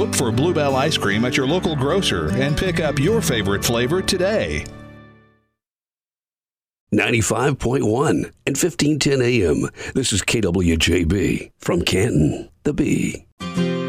Look for Bluebell ice cream at your local grocer and pick up your favorite flavor today. 95.1 and 1510 AM. This is KWJB from Canton, the Bee.